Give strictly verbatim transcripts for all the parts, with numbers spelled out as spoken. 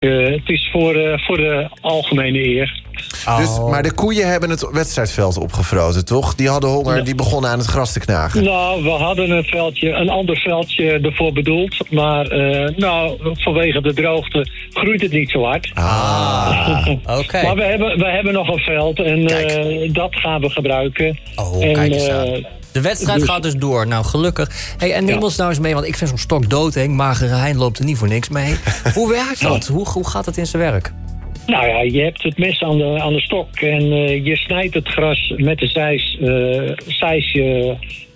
Uh, het is voor, uh, voor de algemene eer. Oh. Dus, maar de koeien hebben het wedstrijdveld opgevroten, toch? Die hadden honger, ja. Die begonnen aan het gras te knagen. Nou, we hadden een veldje, een ander veldje ervoor bedoeld. Maar uh, nou, vanwege de droogte groeit het niet zo hard. Ah, oké. Okay. Maar we hebben, we hebben nog een veld en uh, dat gaan we gebruiken. Oh, en, kijk eens aan. Uh, De wedstrijd dus, gaat dus door. Nou, gelukkig. Hey, en neem ja. ons nou eens mee, want ik vind zo'n stok doodeng. Magere Hein loopt er niet voor niks mee. Hoe werkt dat? Hoe, hoe gaat het in zijn werk? Nou ja, je hebt het mes aan de, aan de stok en uh, je snijdt het gras met de zeis. Uh, zeis je,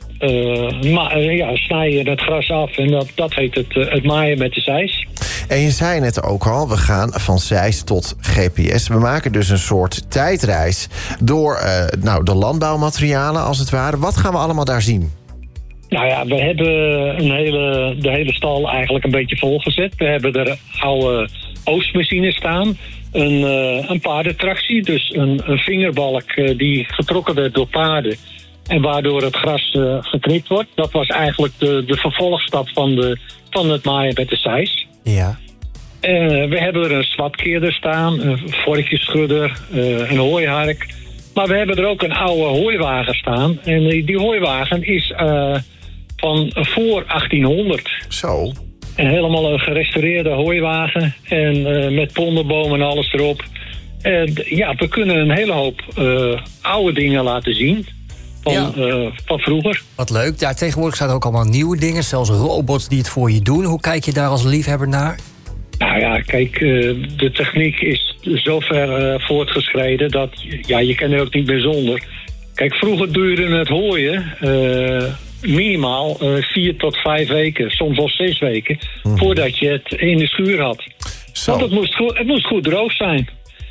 uh, ma- uh, ja, snij je het gras af en dat, dat heet het, uh, het maaien met de zeis. En je zei net ook al, we gaan van Zeist tot G P S. We maken dus een soort tijdreis door uh, nou, de landbouwmaterialen, als het ware. Wat gaan we allemaal daar zien? Nou ja, we hebben een hele, de hele stal eigenlijk een beetje volgezet. We hebben er oude oogstmachines staan. Een, uh, een paardentractie, dus een, een vingerbalk uh, die getrokken werd door paarden. En waardoor het gras uh, geknipt wordt. Dat was eigenlijk de, de vervolgstap van, de, van het maaien met de zeis. Ja. Uh, we hebben er een swapkeerder staan, een vorkjeschudder, uh, een hooihark. Maar we hebben er ook een oude hooiwagen staan. En die, die hooiwagen is uh, van voor achttienhonderd. Zo. En helemaal een gerestaureerde hooiwagen. En uh, met pondenbomen en alles erop. En ja, we kunnen een hele hoop uh, oude dingen laten zien. Van, ja. uh, van vroeger. Wat leuk. Ja, tegenwoordig zijn er ook allemaal nieuwe dingen. Zelfs robots die het voor je doen. Hoe kijk je daar als liefhebber naar? Nou ja, kijk, uh, de techniek is zo ver uh, voortgeschreden dat ja, je kan er ook niet meer zonder. Kijk, vroeger duurde het hooien uh, minimaal uh, vier tot vijf weken, soms wel zes weken, mm. voordat je het in de schuur had. Zo. Want het moest, goed, het moest goed droog zijn.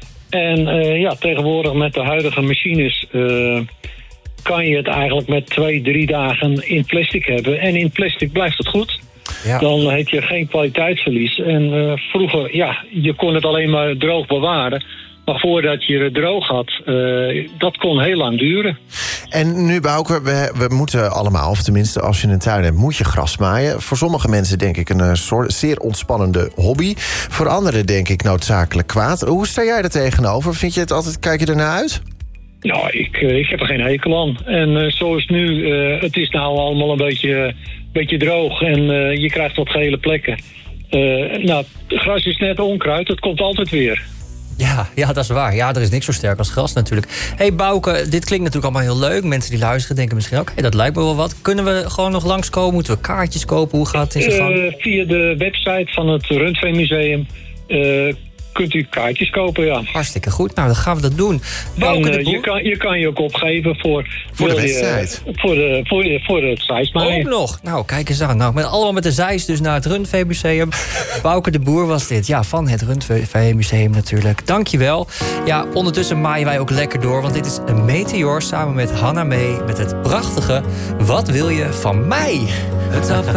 En uh, ja, tegenwoordig met de huidige machines uh, kan je het eigenlijk met twee, drie dagen in plastic hebben. En in plastic blijft het goed. Ja. Dan heb je geen kwaliteitsverlies. En uh, vroeger, ja, je kon het alleen maar droog bewaren. Maar voordat je het droog had, uh, dat kon heel lang duren. En nu, Bouke, we, we moeten allemaal, of tenminste als je een tuin hebt, moet je gras maaien. Voor sommige mensen denk ik een soort zeer ontspannende hobby. Voor anderen denk ik noodzakelijk kwaad. Hoe sta jij er tegenover? Vind je het altijd, kijk je ernaar uit? Nou, ik, ik heb er geen hekel aan. En uh, zoals nu, uh, het is nou allemaal een beetje, beetje droog en uh, je krijgt wat gele plekken. Uh, nou, het gras is net onkruid, het komt altijd weer. Ja, ja, dat is waar. Ja, er is niks zo sterk als gras natuurlijk. Hé hey, Bouke, dit klinkt natuurlijk allemaal heel leuk. Mensen die luisteren denken misschien ook, hey, dat lijkt me wel wat. Kunnen we gewoon nog langskomen? Moeten we kaartjes kopen? Hoe gaat het in zijn gang? Uh, via de website van het Rundveemuseum uh, kunt u kaartjes kopen, ja. Hartstikke goed. Nou, dan gaan we dat doen. Bouke, en, uh, je, kan, je kan je ook opgeven voor... Voor de wedstrijd. Je, voor, de, voor, de, voor het zeismaaien. Ook nog. Nou, kijk eens aan. Nou, met, allemaal met de zeis dus naar het Rundveemuseum. Bouke de Boer was dit. Ja, van het Rundveemuseum natuurlijk. Dankjewel. Ja, ondertussen maaien wij ook lekker door. Want dit is een Meteor samen met Hanna Mee. Met het prachtige Wat wil je van mij? Het